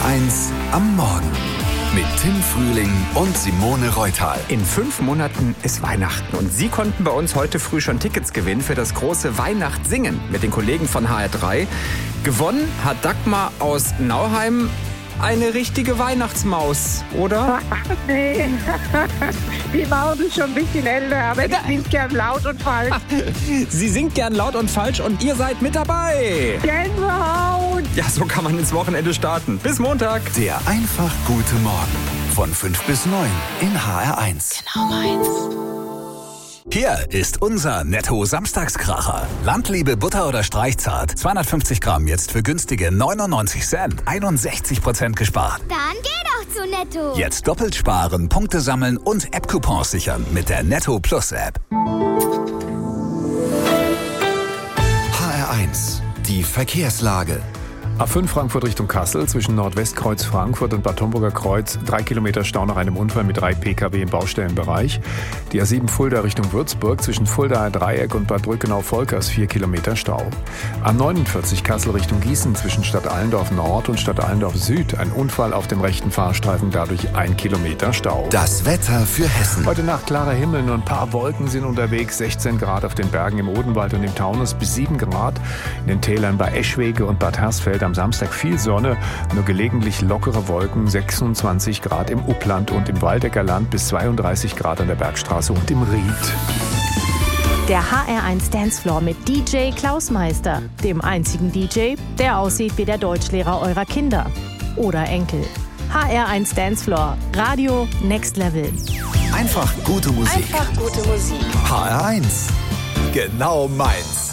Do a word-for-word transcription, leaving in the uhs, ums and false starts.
eins am Morgen mit Tim Frühling und Simone Reutal. In fünf Monaten ist Weihnachten und Sie konnten bei uns heute früh schon Tickets gewinnen für das große Weihnachtssingen mit den Kollegen von H R drei. Gewonnen hat Dagmar aus Nauheim. Eine richtige Weihnachtsmaus, oder? Nee, die Maus ist schon ein bisschen älter, aber ich singt gern laut und falsch. Sie singt gern laut und falsch und ihr seid mit dabei. Gänsehaut! Ja, so kann man ins Wochenende starten. Bis Montag. Der einfach gute Morgen von fünf bis neun in H R eins. Genau meins. Hier ist unser Netto-Samstagskracher. Landliebe Butter oder Streichzart. zweihundertfünfzig Gramm jetzt für günstige neunundneunzig Cent. einundsechzig Prozent gespart. Dann geh doch zu Netto. Jetzt doppelt sparen, Punkte sammeln und App-Coupons sichern mit der Netto Plus App. H R eins. Die Verkehrslage. A fünf Frankfurt Richtung Kassel, zwischen Nordwestkreuz Frankfurt und Bad Homburger Kreuz, drei Kilometer Stau nach einem Unfall mit drei Pkw im Baustellenbereich. Die A sieben Fulda Richtung Würzburg, zwischen Fuldaer Dreieck und Bad Brückenau-Volkers, vier Kilometer Stau. A neunundvierzig Kassel Richtung Gießen, zwischen Stadt Allendorf Nord und Stadt Allendorf Süd, ein Unfall auf dem rechten Fahrstreifen, dadurch ein Kilometer Stau. Das Wetter für Hessen. Heute Nacht klarer Himmel, nur ein paar Wolken sind unterwegs, sechzehn Grad auf den Bergen im Odenwald und im Taunus, bis sieben Grad in den Tälern bei Eschwege und Bad Hersfeld. Am Samstag viel Sonne, nur gelegentlich lockere Wolken, sechsundzwanzig Grad im Upland und im Waldecker Land bis zweiunddreißig Grad an der Bergstraße und im Ried. Der H R eins Dancefloor mit D J Klaus Meister, dem einzigen D J, der aussieht wie der Deutschlehrer eurer Kinder oder Enkel. H R eins Dancefloor, Radio Next Level. Einfach gute Musik. Einfach gute Musik. H R eins. Genau meins.